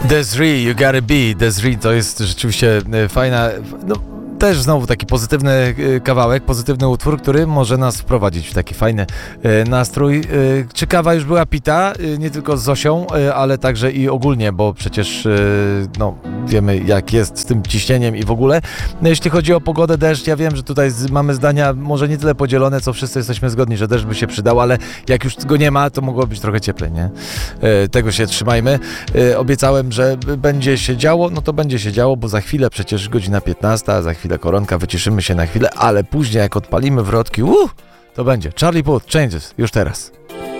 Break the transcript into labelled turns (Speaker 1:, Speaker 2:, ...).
Speaker 1: Desiree, You Gotta Be. Desiree to jest rzeczywiście fajna, no też znowu taki pozytywny kawałek, pozytywny utwór, który może nas wprowadzić w taki fajny nastrój. Czy kawa już była pita? Nie tylko z Zosią, ale także i ogólnie, bo przecież no, wiemy jak jest z tym ciśnieniem i w ogóle. No, jeśli chodzi o pogodę, deszcz, ja wiem, że tutaj mamy zdania może nie tyle podzielone, co wszyscy jesteśmy zgodni, że deszcz by się przydał, ale jak już go nie ma, to mogło być trochę cieplej, nie? Tego się trzymajmy. Obiecałem, że będzie się działo, no to będzie się działo, bo za chwilę przecież godzina 15, a za chwilę koronka, wyciszymy się na chwilę, ale później jak odpalimy wrotki, to będzie Charlie Puth, Changes, już teraz.